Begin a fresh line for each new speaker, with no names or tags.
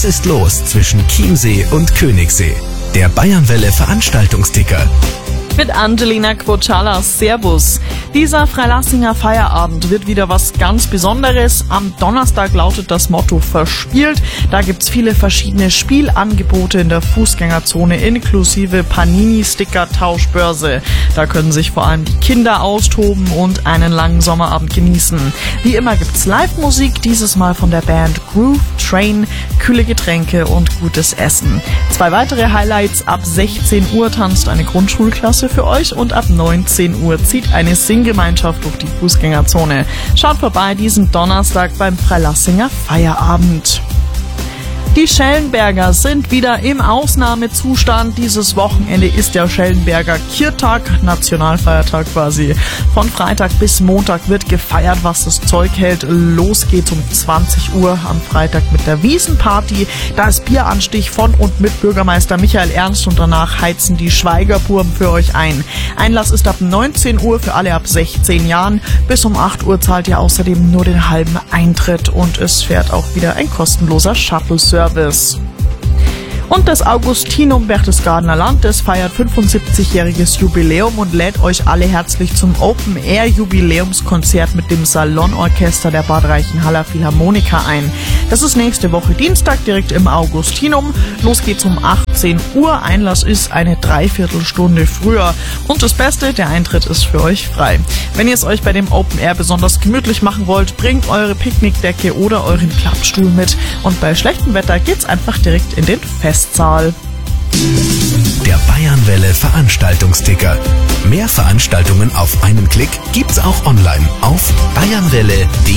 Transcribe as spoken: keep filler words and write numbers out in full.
Was ist los zwischen Chiemsee und Königssee? Der Bayernwelle Veranstaltungsticker.
Mit Angelina Quocciala. Servus. Dieser Freilassinger Feierabend wird wieder was ganz Besonderes. Am Donnerstag lautet das Motto verspielt. Da gibt's viele verschiedene Spielangebote in der Fußgängerzone inklusive Panini-Sticker-Tauschbörse. Da können sich vor allem die Kinder austoben und einen langen Sommerabend genießen. Wie immer gibt's Live-Musik, dieses Mal von der Band Groove Train, kühle Getränke und gutes Essen. Zwei weitere Highlights: ab sechzehn Uhr tanzt eine Grundschulklasse für euch und ab neunzehn Uhr zieht eine Singgemeinschaft durch die Fußgängerzone. Schaut vorbei diesen Donnerstag beim Freilassinger Feierabend. Die Schellenberger sind wieder im Ausnahmezustand. Dieses Wochenende ist der Schellenberger Kirtag, Nationalfeiertag quasi. Von Freitag bis Montag wird gefeiert, was das Zeug hält. Los geht's um zwanzig Uhr am Freitag mit der Wiesenparty. Da ist Bieranstich von und mit Bürgermeister Michael Ernst und danach heizen die Schweigerbuben für euch ein. Einlass ist ab neunzehn Uhr für alle ab sechzehn Jahren. Bis um acht Uhr zahlt ihr außerdem nur den halben Eintritt und es fährt auch wieder ein kostenloser Shuttle-Service. Und das Augustinum Berchtesgadener Land, das feiert fünfundsiebzigjähriges Jubiläum und lädt euch alle herzlich zum Open-Air-Jubiläumskonzert mit dem Salonorchester der Bad Reichenhaller Philharmoniker ein. Das ist nächste Woche Dienstag direkt im Augustinum. Los geht's um achtzehn Uhr. Einlass ist eine Dreiviertelstunde früher. Und das Beste, der Eintritt ist für euch frei. Wenn ihr es euch bei dem Open Air besonders gemütlich machen wollt, bringt eure Picknickdecke oder euren Klappstuhl mit. Und bei schlechtem Wetter geht's einfach direkt in den Festsaal.
Der Bayernwelle Veranstaltungsticker. Mehr Veranstaltungen auf einen Klick gibt's auch online auf bayernwelle punkt de.